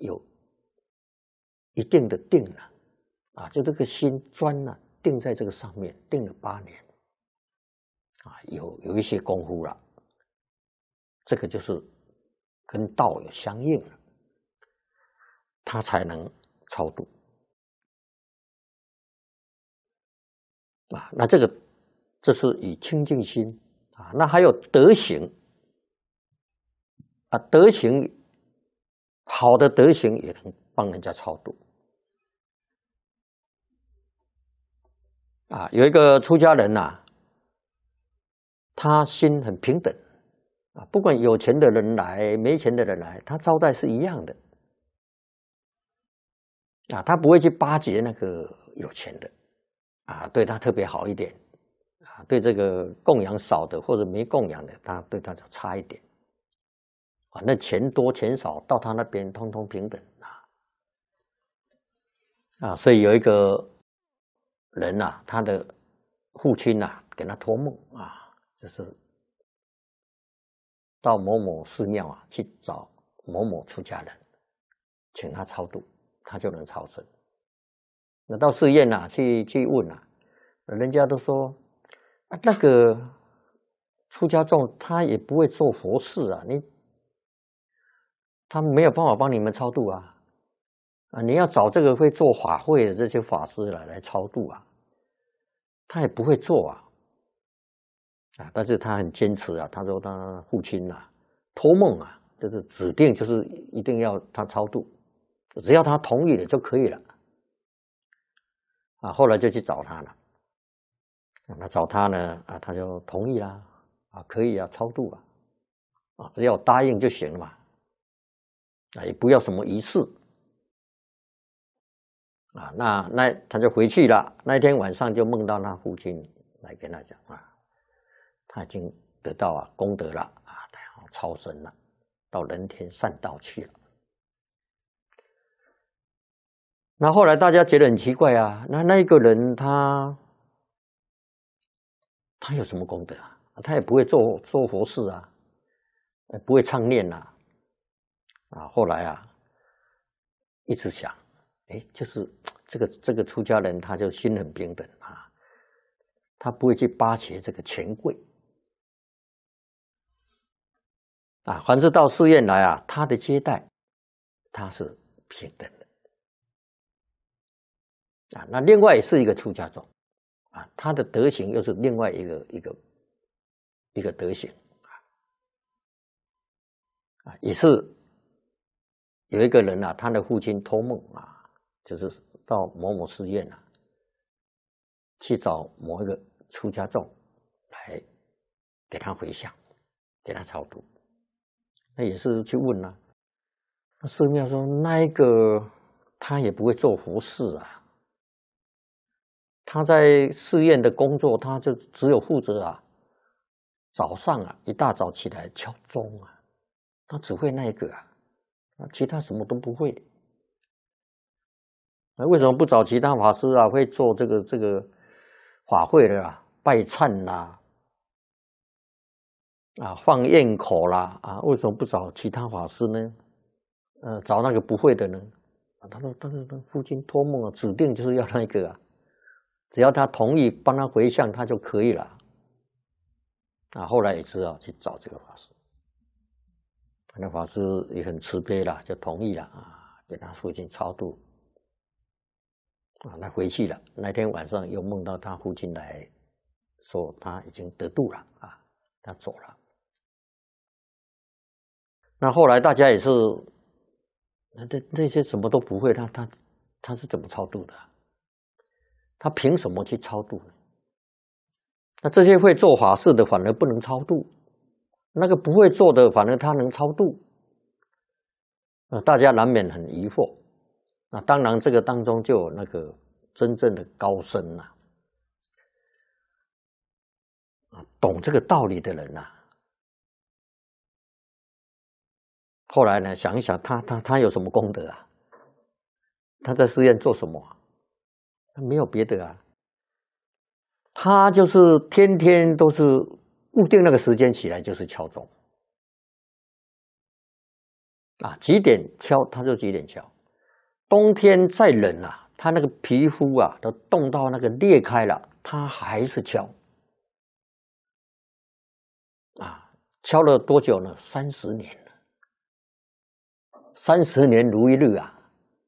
有一定的定了啊，就这个心专了，定在这个上面，定了8年啊，有一些功夫了，这个就是跟道有相应了，他才能超度啊。那这是以清净心啊，那还有德行啊，德行好的德行也能帮人家超度啊。有一个出家人呐，他心很平等啊，不管有钱的人来，没钱的人来，他招待是一样的啊，他不会去巴结那个有钱的啊，对他特别好一点啊，对这个供养少的或者没供养的，他对他就差一点啊。那钱多钱少到他那边通通平等啊，所以有一个人啊，他的父亲啊给他托梦啊，就是到某某寺庙啊去找某某出家人，请他超度，他就能超生。那到寺院啊去问啊，人家都说啊，那个出家众他也不会做佛事啊，他没有办法帮你们超度啊，你要找这个会做法会的这些法师来超度啊，他也不会做啊，但是他很坚持啊，他说他父亲啊托梦啊，就是指定就是一定要他超度，只要他同意了就可以了啊。后来就去找他了，那找他呢啊，他就同意啦啊，可以啊，超度啊，只要答应就行了嘛，也不要什么仪式啊。那他就回去了，那一天晚上就梦到他父亲来跟他讲啊，他已经得到功德了啊，他要超生了，到人天善道去了。那后来大家觉得很奇怪啊，那一个人他有什么功德啊？他也不会做佛事啊，不会唱念啊。后来啊，一直想，就是这个出家人，他就心很平等啊，他不会去巴结这个权贵啊。凡是到寺院来啊，他的接待他是平等的啊。那另外也是一个出家众啊，他的德行又是另外一个德行啊，也是有一个人啊，他的父亲托梦啊，就是到某某寺院啊，去找某一个出家众来给他回向，给他超度。那也是去问啊，寺庙说那一个他也不会做佛事啊，他在寺院的工作，他就只有负责早上一大早起来敲钟啊，他只会那一个其他什么都不会。那为什么不找其他法师会做这个法会的拜忏啦放焰口啦为什么不找其他法师呢？找那个不会的呢？他说父亲托梦指定就是要那个只要他同意帮他回向，他就可以了后来也只好去找这个法师，那法师也很慈悲啦，就同意了给他父亲超度他回去了。那天晚上又梦到他父亲来说他已经得度了他走了。那后来大家也是这些什么都不会，他是怎么超度的？他凭什么去超度呢？那这些会做法事的反而不能超度，那个不会做的反而他能超度大家难免很疑惑。那当然这个当中就有那个真正的高僧懂这个道理的人后来呢想一想，他有什么功德他在寺院做什么他没有别的他就是天天都是固定那个时间起来就是敲钟啊，几点敲它就几点敲。冬天再冷啊，它那个皮肤啊都冻到那个裂开了，它还是敲。啊，敲了多久呢？30年了，30年如一日啊。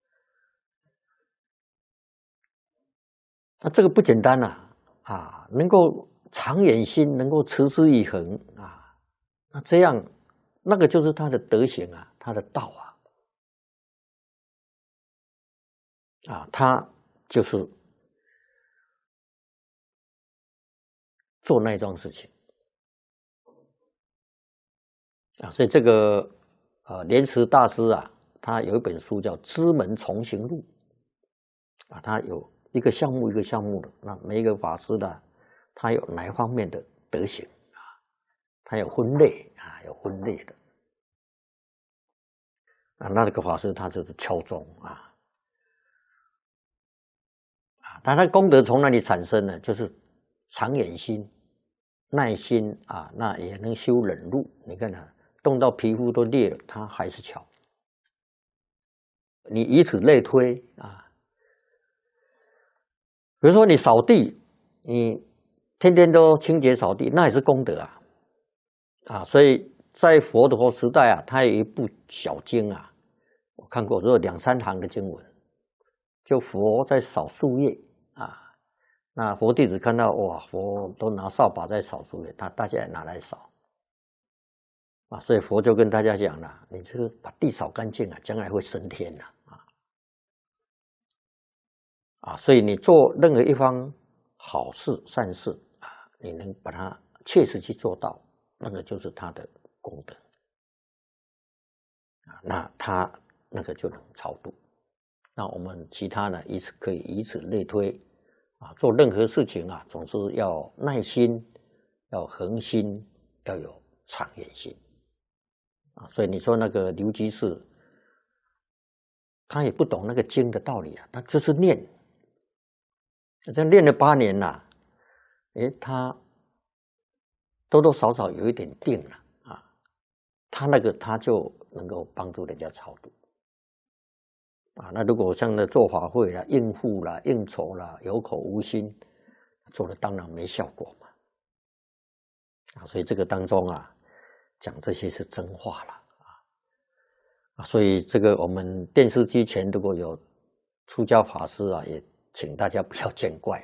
那这个不简单呐，能够长远心，能够持之以恒啊，那这样，那个就是他的德行啊，他的道他就是做那桩事情啊，所以这个莲池大师啊，他有一本书叫《知门重行录》啊，他有一个项目一个项目的，那每一个法师呢，他有哪一方面的德行啊？他有分类啊，有分类的啊。那个法师他就是敲钟但他功德从哪里产生呢？就是长远心、耐心啊，那也能修忍辱。你看他冻到皮肤都裂了，他还是敲。你以此类推啊。比如说你扫地，你天天都清洁扫地，那也是功德所以在佛陀时代啊，他有一部小经啊，我看过，只有2、3行的经文，就佛在扫树叶那佛弟子看到哇，佛都拿扫把在扫树叶，大家也拿来扫所以佛就跟大家讲了，你这个把地扫干净将来会升天所以你做任何一方好事善事你能把它切实去做到，那个就是他的功德那他那个就能超度。那我们其他呢，可以以此类推做任何事情总是要耐心，要恒心，要有长远心所以你说那个刘居士，他也不懂那个经的道理他就是念。这练了8年了他多多少少有一点定了他就能够帮助人家超度那如果像那做法会啦、应付啦、应酬啦、有口无心，做的当然没效果嘛所以这个当中讲这些是真话了所以这个我们电视机前如果有出家法师也请大家不要见怪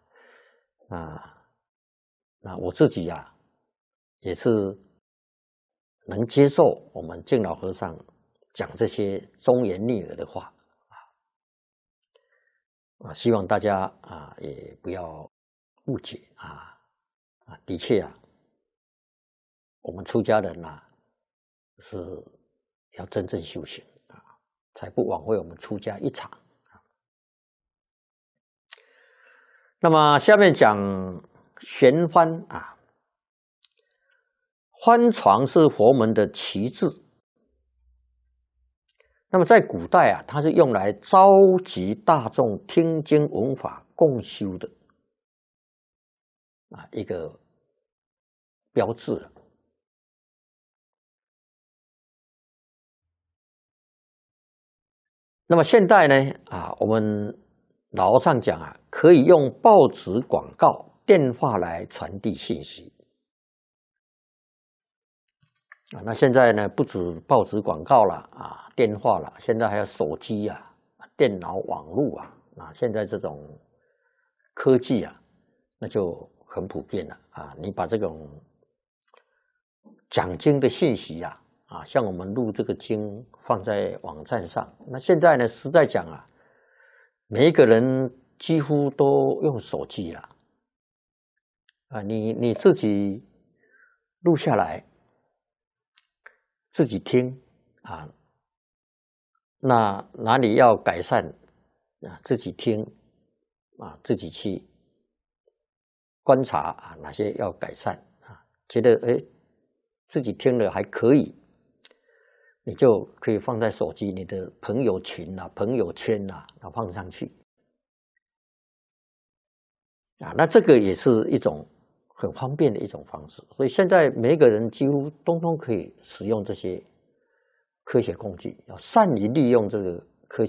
那我自己也是能接受我们净老和尚讲这些忠言逆耳的话希望大家也不要误解的确我们出家人是要真正修行才不枉费我们出家一场那么下面讲悬幡幡床是佛门的旗帜。那么在古代它是用来召集大众听经闻法共修的一个标志了。那么现在呢我们老和尚讲可以用报纸广告、电话来传递信息那现在呢，不止报纸广告了电话了，现在还有手机电脑网络现在这种科技那就很普遍了你把这种讲经的信息像我们录这个经放在网站上，那现在呢，实在讲每一个人几乎都用手机了你自己录下来，自己听那哪里要改善自己听自己去观察哪些要改善觉得自己听了还可以，你就可以放在手机你的朋友群朋友圈放上去那这个也是一种很方便的一种方式。所以现在每一个人几乎通通可以使用这些科学工具，要善于利用这个